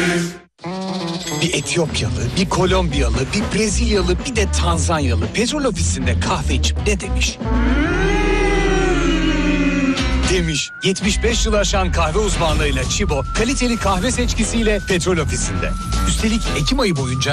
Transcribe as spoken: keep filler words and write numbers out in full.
Bir Etiyopyalı, bir Kolombiyalı, bir Brezilyalı, bir de Tanzanyalı petrol ofisinde kahve içip ne demiş? Demiş. yetmiş beş yıl aşan kahve uzmanlığıyla Chibo, kaliteli kahve seçkisiyle petrol ofisinde. Üstelik Ekim ayı boyunca